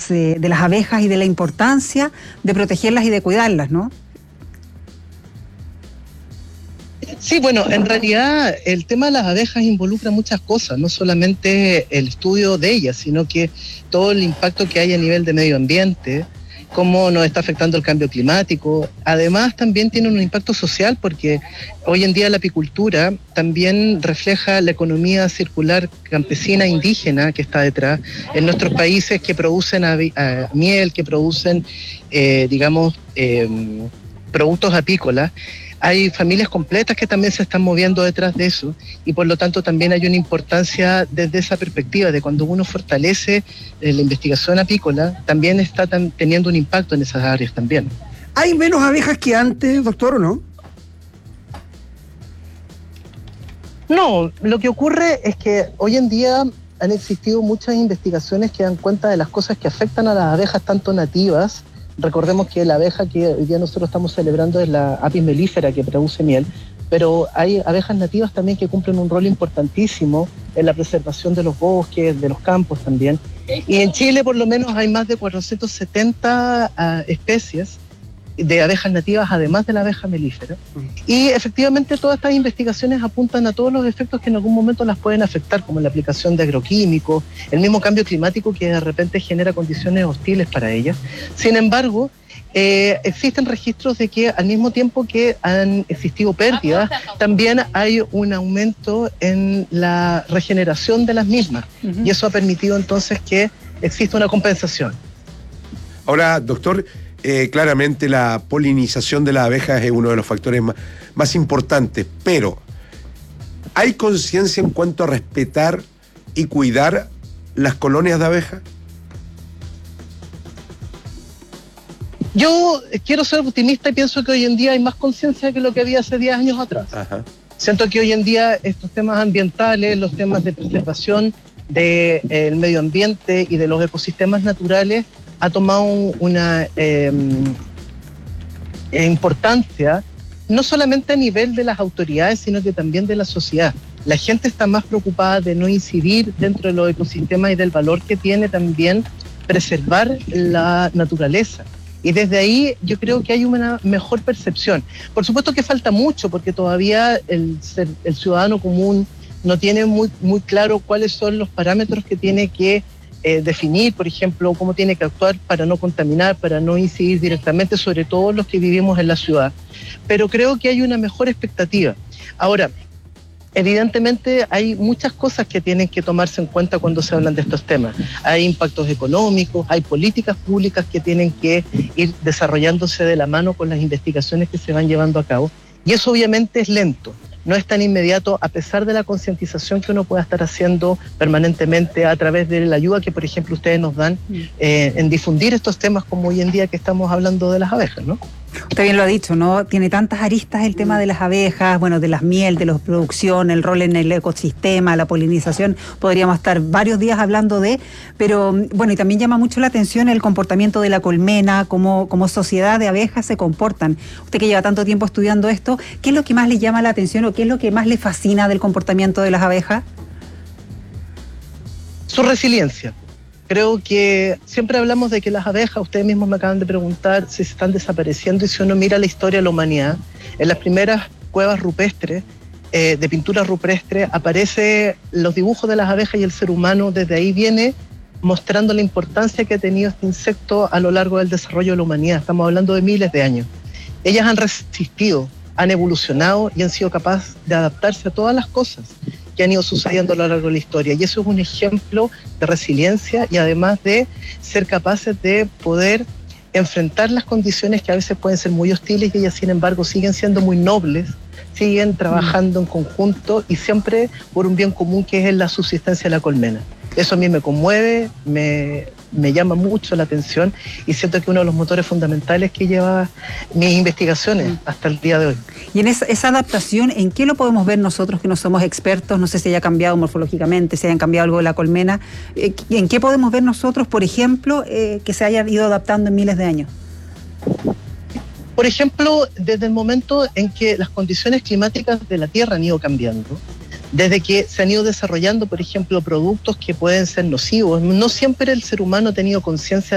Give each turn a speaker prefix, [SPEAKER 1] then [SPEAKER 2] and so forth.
[SPEAKER 1] de las abejas y de la importancia de protegerlas y de cuidarlas, ¿no?
[SPEAKER 2] Sí, bueno, en realidad el tema de las abejas involucra muchas cosas, no solamente el estudio de ellas, sino que todo el impacto que hay a nivel de medio ambiente, cómo nos está afectando el cambio climático. Además, también tiene un impacto social porque hoy en día la apicultura también refleja la economía circular campesina indígena que está detrás. En nuestros países que producen miel, que producen, productos apícolas, hay familias completas que también se están moviendo detrás de eso y por lo tanto también hay una importancia desde esa perspectiva de cuando uno fortalece la investigación apícola, también está teniendo un impacto en esas áreas también.
[SPEAKER 3] ¿Hay menos abejas que antes, doctor, o no?
[SPEAKER 2] No, lo que ocurre es que hoy en día han existido muchas investigaciones que dan cuenta de las cosas que afectan a las abejas tanto nativas. Recordemos que la abeja que hoy día nosotros estamos celebrando es la apis mellifera que produce miel, pero hay abejas nativas también que cumplen un rol importantísimo en la preservación de los bosques, de los campos también. Y en Chile por lo menos hay más de 470 especies de abejas nativas, además de la abeja melífera. Y efectivamente todas estas investigaciones apuntan a todos los efectos que en algún momento las pueden afectar, como la aplicación de agroquímicos, el mismo cambio climático que de repente genera condiciones hostiles para ellas. Sin embargo, existen registros de que al mismo tiempo que han existido pérdidas, también hay un aumento en la regeneración de las mismas. Y eso ha permitido entonces que exista una compensación.
[SPEAKER 4] Ahora, doctor, claramente la polinización de las abejas es uno de los factores más importantes, pero ¿hay conciencia en cuanto a respetar y cuidar las colonias de abejas?
[SPEAKER 2] Yo quiero ser optimista y pienso que hoy en día hay más conciencia que lo que había hace 10 años atrás. Ajá. Siento que hoy en día estos temas ambientales, los temas de preservación del medio ambiente y de los ecosistemas naturales ha tomado una importancia, no solamente a nivel de las autoridades, sino que también de la sociedad. La gente está más preocupada de no incidir dentro de los ecosistemas y del valor que tiene también preservar la naturaleza. Y desde ahí yo creo que hay una mejor percepción. Por supuesto que falta mucho, porque todavía el ciudadano común no tiene muy claro cuáles son los parámetros que tiene que definir, por ejemplo, cómo tiene que actuar para no contaminar, para no incidir directamente, sobre todo los que vivimos en la ciudad. Pero creo que hay una mejor expectativa. Ahora, evidentemente hay muchas cosas que tienen que tomarse en cuenta cuando se hablan de estos temas. Hay impactos económicos, hay políticas públicas que tienen que ir desarrollándose de la mano con las investigaciones que se van llevando a cabo. Y eso obviamente es lento. No es tan inmediato, a pesar de la concientización que uno pueda estar haciendo permanentemente a través de la ayuda que, por ejemplo, ustedes nos dan en difundir estos temas como hoy en día que estamos hablando de las abejas, ¿no?
[SPEAKER 1] Usted bien lo ha dicho, ¿no? Tiene tantas aristas el tema de las abejas, bueno, de las miel, de la producción, el rol en el ecosistema, la polinización. Podríamos estar varios días hablando pero bueno, y también llama mucho la atención el comportamiento de la colmena, cómo sociedad de abejas se comportan. Usted que lleva tanto tiempo estudiando esto, ¿qué es lo que más le llama la atención o qué es lo que más le fascina del comportamiento de las abejas?
[SPEAKER 2] Su resiliencia. Creo que siempre hablamos de que las abejas, ustedes mismos me acaban de preguntar si se están desapareciendo, y si uno mira la historia de la humanidad, en las primeras cuevas rupestres, de pintura rupestre, aparece los dibujos de las abejas y el ser humano desde ahí viene mostrando la importancia que ha tenido este insecto a lo largo del desarrollo de la humanidad. Estamos hablando de miles de años. Ellas han resistido, han evolucionado y han sido capaces de adaptarse a todas las cosas que han ido sucediendo a lo largo de la historia. Y eso es un ejemplo de resiliencia y además de ser capaces de poder enfrentar las condiciones que a veces pueden ser muy hostiles y ellas, sin embargo, siguen siendo muy nobles, siguen trabajando en conjunto y siempre por un bien común que es la subsistencia de la colmena. Eso a mí me conmueve, me llama mucho la atención y siento que uno de los motores fundamentales que lleva mis investigaciones hasta el día de hoy.
[SPEAKER 1] Y en esa adaptación, ¿en qué lo podemos ver nosotros que no somos expertos? No sé si haya cambiado morfológicamente, si haya cambiado algo de la colmena. ¿En qué podemos ver nosotros, por ejemplo, que se haya ido adaptando en miles de años?
[SPEAKER 2] Por ejemplo, desde el momento en que las condiciones climáticas de la Tierra han ido cambiando, desde que se han ido desarrollando, por ejemplo, productos que pueden ser nocivos. No siempre el ser humano ha tenido conciencia